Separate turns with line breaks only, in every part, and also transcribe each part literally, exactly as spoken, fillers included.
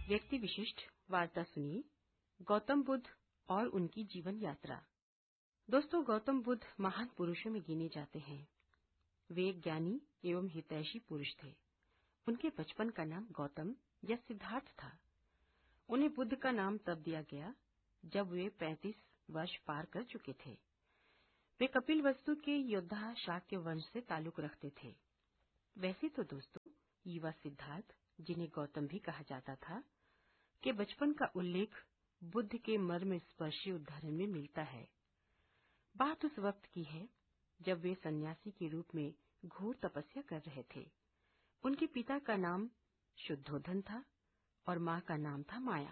व्यक्ति विशिष्ट वार्ता सुनिए गौतम बुद्ध और उनकी जीवन यात्रा। दोस्तों, गौतम बुद्ध महान पुरुषों में गिने जाते हैं। वे एक ज्ञानी एवं हितैषी पुरुष थे। उनके बचपन का नाम गौतम या सिद्धार्थ था। उन्हें बुद्ध का नाम तब दिया गया जब वे पैंतीस वर्ष पार कर चुके थे। वे कपिलवस्तु के योद्धा शाक्य वंश से ताल्लुक रखते थे। वैसे तो दोस्तों, युवा सिद्धार्थ, जिन्हें गौतम भी कहा जाता था, के बचपन का उल्लेख बुद्ध के मर्म स्पर्शी उदाहरण में मिलता है। बात उस वक्त की है जब वे सन्यासी के रूप में घोर तपस्या कर रहे थे। उनके पिता का नाम शुद्धोधन था और मां का नाम था माया।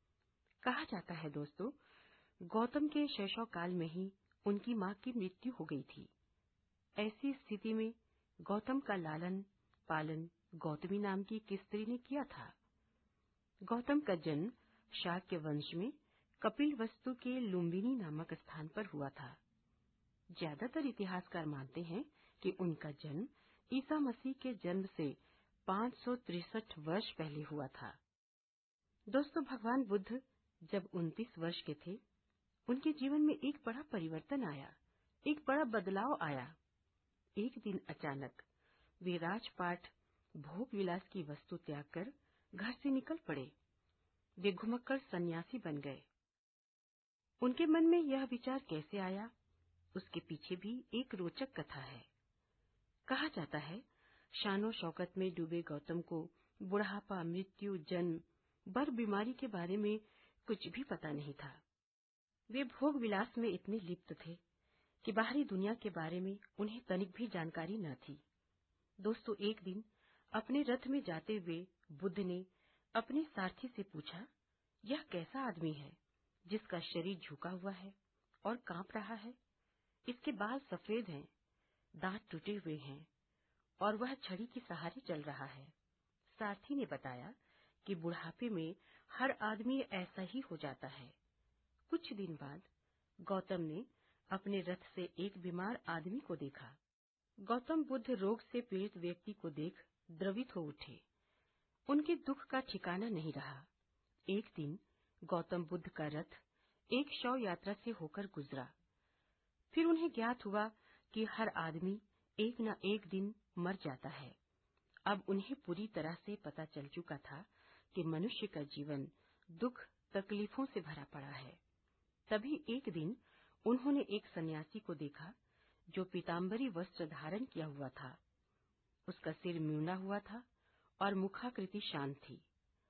कहा जाता है दोस्तों, गौतम के शैशव काल में ही उनकी मां की मृत्यु हो गई थी। ऐसी स्थिति में गौतम का लालन पालन गौतमी नाम की एक स्त्री ने किया था। गौतम का जन्म शाक्य वंश में कपिलवस्तु के लुम्बिनी नामक स्थान पर हुआ था। ज्यादातर इतिहासकार मानते हैं कि उनका जन्म ईसा मसीह के जन्म से पाँच सौ तिरसठ वर्ष पहले हुआ था। दोस्तों, भगवान बुद्ध जब उनतीस वर्ष के थे, उनके जीवन में एक बड़ा परिवर्तन आया, एक बड़ा बदलाव आया। एक दिन अचानक वे राजपाट भोग विलास की वस्तु त्याग कर घर से निकल पड़े। वे घुमक्कड़ सन्यासी बन गए। उनके मन में यह विचार कैसे आया, उसके पीछे भी एक रोचक कथा है। कहा जाता है, शानो शौकत में डूबे गौतम को बुढ़ापा, मृत्यु, जन्म, बर बीमारी के बारे में कुछ भी पता नहीं था। वे भोग विलास में इतने लिप्त थे कि बाहरी दुनिया के बारे में उन्हें तनिक भी जानकारी न थी। दोस्तों, एक दिन अपने रथ में जाते हुए बुद्ध ने अपने सारथी से पूछा, यह कैसा आदमी है जिसका शरीर झुका हुआ है और कांप रहा है? इसके बाल सफेद हैं, दांत टूटे हुए हैं और वह छड़ी के सहारे चल रहा है। सारथी ने बताया कि बुढ़ापे में हर आदमी ऐसा ही हो जाता है। कुछ दिन बाद गौतम ने अपने रथ से एक बीमार आदमी को देखा। गौतम बुद्ध रोग से पीड़ित व्यक्ति को देख द्रवित हो उठे। उनके दुख का ठिकाना नहीं रहा। एक दिन गौतम बुद्ध का रथ एक शव यात्रा से होकर गुजरा। फिर उन्हें ज्ञात हुआ कि हर आदमी एक न एक दिन मर जाता है। अब उन्हें पूरी तरह से पता चल चुका था कि मनुष्य का जीवन दुख तकलीफों से भरा पड़ा है। तभी एक दिन उन्होंने एक सन्यासी को देखा जो पीताम्बरी वस्त्र धारण किया हुआ था। उसका सिर मुंडा हुआ था और मुखाकृति शांत थी।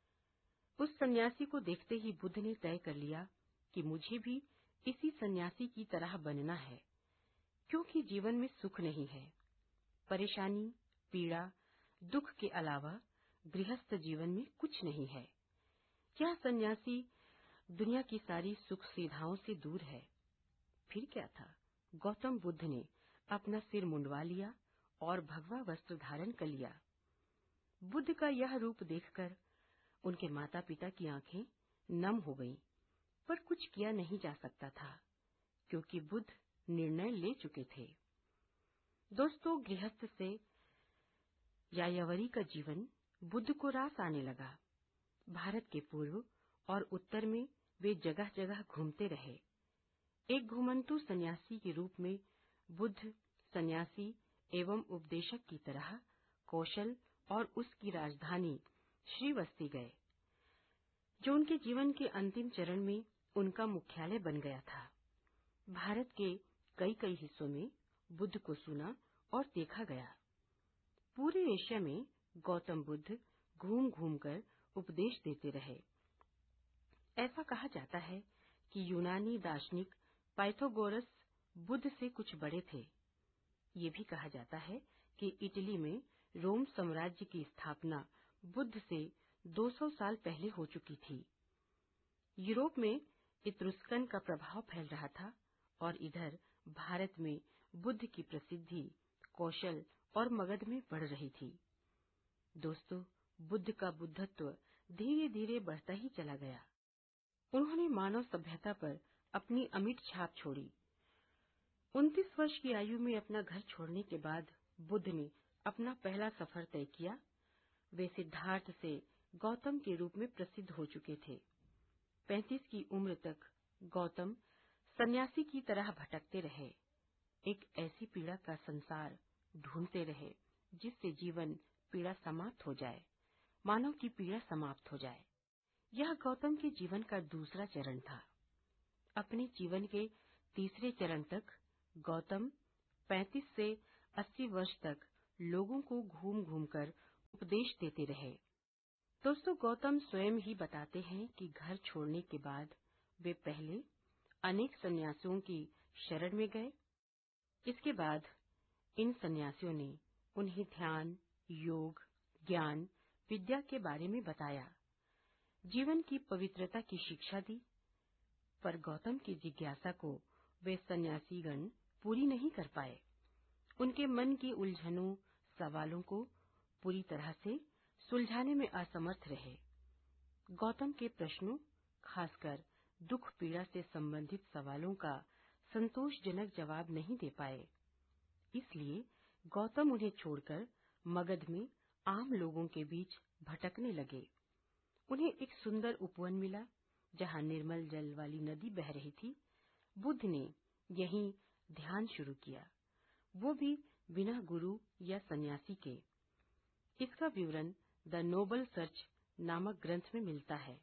उस सन्यासी को देखते ही बुद्ध ने तय कर लिया कि मुझे भी इसी सन्यासी की तरह बनना है, क्योंकि जीवन में सुख नहीं है। परेशानी, पीड़ा, दुख के अलावा गृहस्थ जीवन में कुछ नहीं है। यह सन्यासी दुनिया की सारी सुख सुविधाओं से दूर है। फिर क्या था, गौतम बुद्ध ने अपना सिर मुंडवा लिया और भगवा वस्त्र धारण कर लिया। बुद्ध का यह रूप देखकर उनके माता पिता की आंखें नम हो गईं, पर कुछ किया नहीं जा सकता था, क्योंकि बुद्ध निर्णय ले चुके थे। दोस्तों, गृहस्थ से यायावरी का जीवन बुद्ध को रास आने लगा। भारत के पूर्व और उत्तर में वे जगह जगह घूमते रहे। एक घुमंतु सन्यासी के रूप में बुद्ध सन्यासी एवं उपदेशक की तरह कौशल और उसकी राजधानी श्रीवस्ती गए, जो उनके जीवन के अंतिम चरण में उनका मुख्यालय बन गया था। भारत के कई कई हिस्सों में बुद्ध को सुना और देखा गया। पूरे एशिया में गौतम बुद्ध घूम घूम कर उपदेश देते रहे। ऐसा कहा जाता है कि यूनानी दार्शनिक पाइथागोरस बुद्ध से कुछ बड़े थे। ये भी कहा जाता है कि इटली में रोम साम्राज्य की स्थापना बुद्ध से दो सौ साल पहले हो चुकी थी। यूरोप में इत्रुस्कन का प्रभाव फैल रहा था और इधर भारत में बुद्ध की प्रसिद्धि, कौशल और मगध में बढ़ रही थी। दोस्तों, बुद्ध का बुद्धत्व धीरे धीरे बढ़ता ही चला गया। उन्होंने मानव सभ्यता पर अपनी अमिट छाप छोड़ी। उनतीस वर्ष की आयु में अपना घर छोड़ने के बाद बुद्ध ने अपना पहला सफर तय किया। वे सिद्धार्थ से गौतम के रूप में प्रसिद्ध हो चुके थे। पैंतीस की उम्र तक गौतम सन्यासी की तरह भटकते रहे, एक ऐसी पीड़ा का संसार ढूंढते रहे जिससे जीवन पीड़ा समाप्त हो जाए, मानव की पीड़ा समाप्त हो जाए। यह गौतम के जीवन का दूसरा चरण था। अपने जीवन के तीसरे चरण तक गौतम पैंतीस से अस्सी वर्ष तक लोगों को घूम घूम कर उपदेश देते रहे। दोस्तों, गौतम स्वयं ही बताते हैं कि घर छोड़ने के बाद वे पहले अनेक सन्यासियों की शरण में गए। इसके बाद इन सन्यासियों ने उन्हें ध्यान, योग, ज्ञान, विद्या के बारे में बताया, जीवन की पवित्रता की शिक्षा दी। पर गौतम की जिज्ञासा को वे सन्यासीगण पूरी नहीं कर पाए। उनके मन की उलझनों, सवालों को पूरी तरह से सुलझाने में असमर्थ रहे। गौतम के प्रश्नों, खासकर दुख पीड़ा से संबंधित सवालों का संतोषजनक जवाब नहीं दे पाए। इसलिए गौतम उन्हें छोड़कर मगध में आम लोगों के बीच भटकने लगे। उन्हें एक सुंदर उपवन मिला जहां निर्मल जल वाली नदी बह रही थी। बुद्ध ने यहीं ध्यान शुरू किया, वो भी बिना गुरु या सन्यासी के। इसका विवरण द नोबल सर्च नामक ग्रंथ में मिलता है।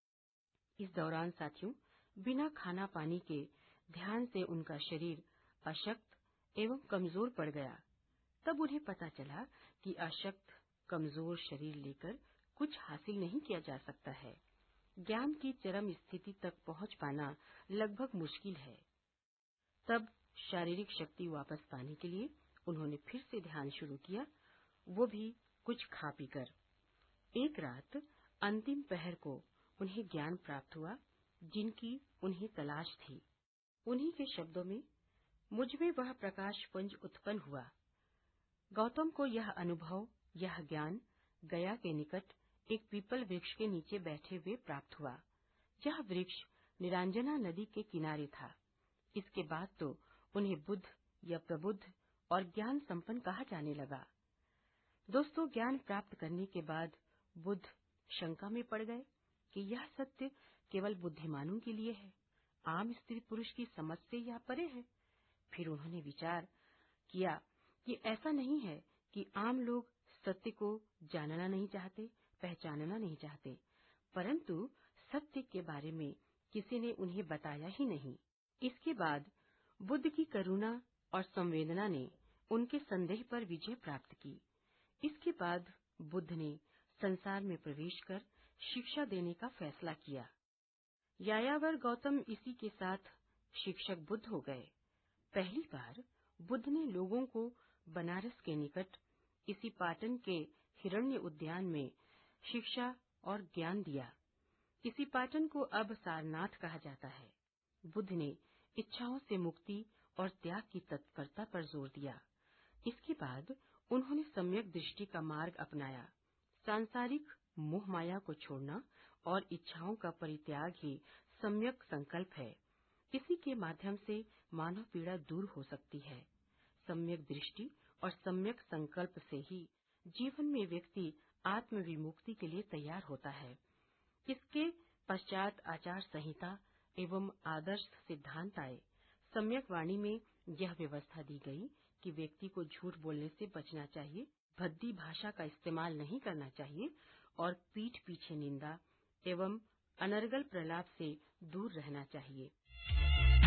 इस दौरान साथियों, बिना खाना पानी के ध्यान से उनका शरीर अशक्त एवं कमजोर पड़ गया। तब उन्हें पता चला कि अशक्त, कमजोर शरीर लेकर कुछ हासिल नहीं किया जा सकता है। ज्ञान की चरम स्थिति तक पहुंच पाना लगभग मुश्किल है। तब शारीरिक शक्ति वापस पाने के लिए उन्होंने फिर से ध्यान शुरू किया, वो भी कुछ खा पीकर। एक रात अंतिम पहर को उन्हें ज्ञान प्राप्त हुआ जिनकी उन्हें तलाश थी। उन्हीं के शब्दों में, मुझ में वह प्रकाश पुंज उत्पन्न हुआ। गौतम को यह अनुभव, यह ज्ञान गया के निकट एक पीपल वृक्ष के नीचे बैठे हुए प्राप्त हुआ। यह वृक्ष निरांजना नदी के किनारे था। इसके बाद तो उन्हें बुद्ध या प्रबुद्ध और ज्ञान संपन्न कहा जाने लगा। दोस्तों, ज्ञान प्राप्त करने के बाद बुद्ध शंका में पड़ गए कि यह सत्य केवल बुद्धिमानों के लिए है, आम स्त्री पुरुष की समझ से यह परे है। फिर उन्होंने विचार किया कि ऐसा नहीं है कि आम लोग सत्य को जानना नहीं चाहते, पहचानना नहीं चाहते, परंतु सत्य के बारे में किसी ने उन्हें बताया ही नहीं। इसके बाद बुद्ध की करुणा और संवेदना ने उनके संदेह पर विजय प्राप्त की। इसके बाद बुद्ध ने संसार में प्रवेश कर शिक्षा देने का फैसला किया। यायावर गौतम इसी के साथ शिक्षक बुद्ध हो गए। पहली बार बुद्ध ने लोगों को बनारस के निकट इसी पाटन के हिरण्य उद्यान में शिक्षा और ज्ञान दिया। इसी पाटन को अब सारनाथ कहा जाता है। बुद्ध ने इच्छाओं से मुक्ति और त्याग की तत्परता पर जोर दिया। इसके बाद उन्होंने सम्यक दृष्टि का मार्ग अपनाया। सांसारिक मोह माया को छोड़ना और इच्छाओं का परित्याग ही सम्यक संकल्प है। इसी के माध्यम से मानव पीड़ा दूर हो सकती है। सम्यक दृष्टि और सम्यक संकल्प से ही जीवन में व्यक्ति आत्मविमुक्ति के लिए तैयार होता है। इसके पश्चात आचार संहिता एवं आदर्श सिद्धांत आए। सम्यक वाणी में यह व्यवस्था दी गई कि व्यक्ति को झूठ बोलने से बचना चाहिए, भद्दी भाषा का इस्तेमाल नहीं करना चाहिए और पीठ पीछे निंदा एवं अनर्गल प्रलाप से दूर रहना चाहिए।